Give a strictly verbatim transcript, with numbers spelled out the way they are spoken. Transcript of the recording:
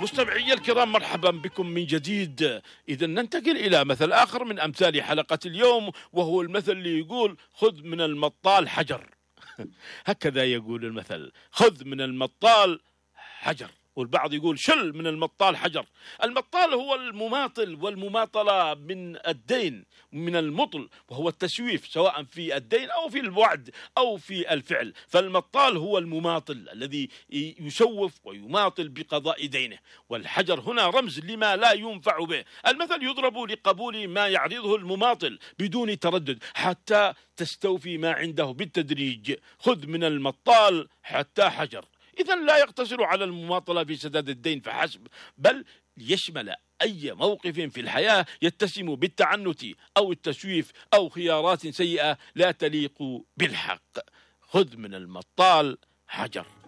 مستمعي الكرام، مرحبا بكم من جديد. إذا ننتقل إلى مثل آخر من أمثال حلقة اليوم، وهو المثل اللي يقول خذ من المطال حجر. هكذا يقول المثل، خذ من المطال حجر. والبعض يقول شل من المطال حجر. المطال هو المماطل والمماطلة من الدين، من المطل، وهو التسويف سواء في الدين أو في الوعد أو في الفعل. فالمطال هو المماطل الذي يسوف ويماطل بقضاء دينه، والحجر هنا رمز لما لا ينفع به. المثل يضرب لقبول ما يعرضه المماطل بدون تردد حتى تستوفي ما عنده بالتدريج. خذ من المطال حتى حجر. إذا لا يقتصر على المماطلة في سداد الدين فحسب، بل يشمل أي موقف في الحياة يتسم بالتعنت أو التسويف أو خيارات سيئة لا تليق بالحق. خذ من المطال حجر.